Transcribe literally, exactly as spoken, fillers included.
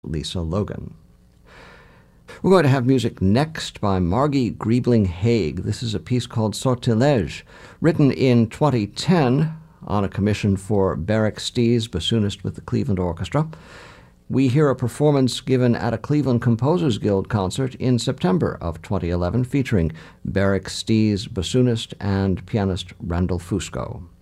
Lisa Logan. We're going to have music next by Margie Griebling-Haig. This is a piece called Sortilège, written in twenty ten on a commission for Beric Stees, bassoonist with the Cleveland Orchestra. We hear a performance given at a Cleveland Composers Guild concert in September of twenty eleven featuring Beric Stees, bassoonist, and pianist Randall Fusco.